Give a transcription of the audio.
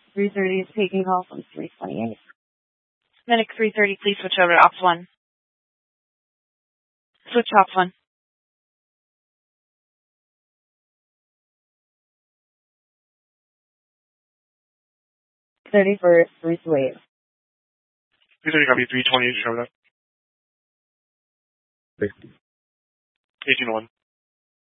330 is taking call from 328. Medic 330, please switch over to Ops 1. Switch to Ops 1. First, 328. 330 copy, 328, show that. 18-1.